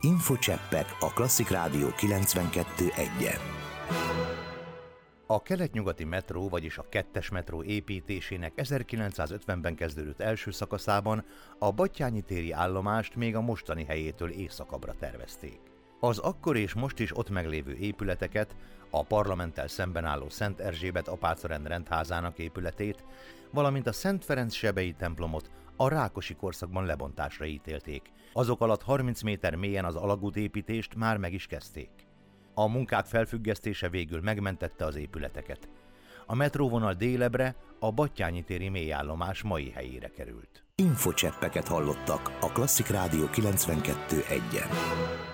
Infocseppek a Klasszik Rádió 92.1-en. A kelet-nyugati metró, vagyis a 2-es metró építésének 1950-ben kezdődött első szakaszában a Batthyány téri állomást még a mostani helyétől északabbra tervezték. Az akkor és most is ott meglévő épületeket, a parlamenttel szemben álló Szent Erzsébet apácarend rendházának épületét, valamint a Szent Ferenc sebei templomot a Rákosi korszakban lebontásra ítélték. Azok alatt 30 méter mélyen az alagútépítést már meg is kezdték. A munkák felfüggesztése végül megmentette az épületeket. A metróvonal délebre, a Batthyány téri mélyállomás mai helyére került. Infocseppeket hallottak a Klasszik Rádió 92.1-en.